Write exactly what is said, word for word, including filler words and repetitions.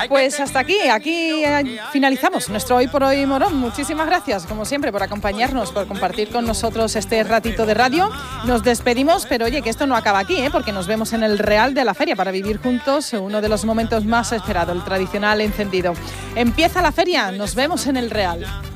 Pues hasta aquí, aquí eh, finalizamos nuestro Hoy por Hoy Morón. Muchísimas gracias, como siempre, por acompañarnos, por compartir con nosotros este ratito de radio. Nos despedimos, pero oye, que esto no acaba aquí, ¿eh? Porque nos vemos en el Real de la Feria para vivir juntos uno de los momentos más esperados, el tradicional encendido. Empieza la feria, nos vemos en el Real.